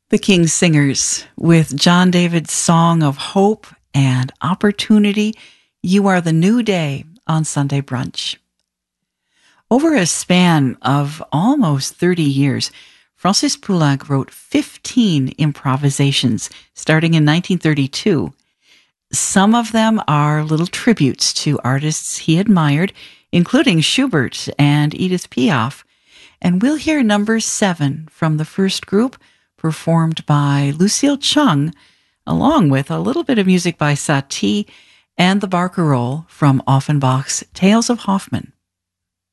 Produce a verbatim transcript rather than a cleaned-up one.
The King's Singers with John David's song of hope and opportunity, You Are the New Day on Sunday Brunch. Over a span of almost thirty years, Francis Poulenc wrote fifteen improvisations starting in nineteen thirty-two. Some of them are little tributes to artists he admired, including Schubert and Edith Piaf. And we'll hear number seven from the first group, performed by Lucille Chung, along with a little bit of music by Satie and the Barcarolle from Offenbach's Tales of Hoffmann.